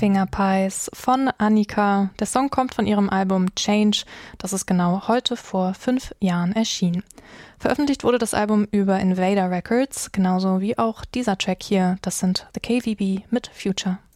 Finger Pies von Annika. Der Song kommt von ihrem Album Change. Das ist genau heute vor 5 Jahren erschienen. Veröffentlicht wurde das Album über Invader Records, genauso wie auch dieser Track hier. Das sind The KVB mit Future.